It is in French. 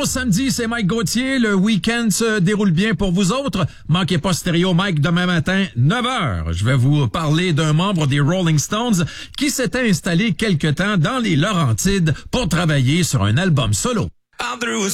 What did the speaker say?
samedi, c'est Mike Gauthier. Le week-end se déroule bien pour vous autres. Manquez pas Stéréo Mike demain matin, 9h. Je vais vous parler d'un membre des Rolling Stones qui s'était installé quelque temps dans les Laurentides pour travailler sur un album solo.